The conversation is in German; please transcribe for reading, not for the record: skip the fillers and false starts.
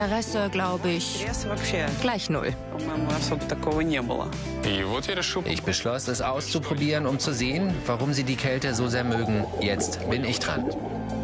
Interesse, glaube ich, gleich 0. Ich beschloss, es auszuprobieren, um zu sehen, warum sie die Kälte so sehr mögen. Jetzt bin ich dran.